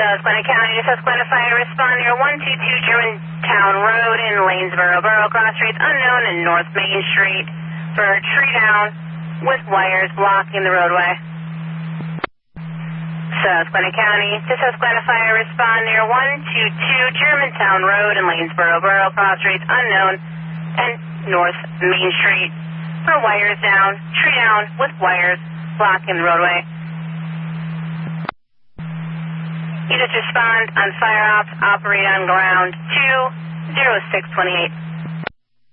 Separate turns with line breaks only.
Susquehanna County to Susquehanna Fire. Respond near 122 Germantown Road in Lanesboro. Borough cross streets unknown in North Main Street for tree down with wires blocking the roadway. Susquehanna County to Susquehanna Fire. Respond near 122 Germantown Road in Lanesboro. Borough cross streets unknown and North Main Street for wires down, tree down with wires blocking the roadway. You just respond on fire ops, operate on ground 20628.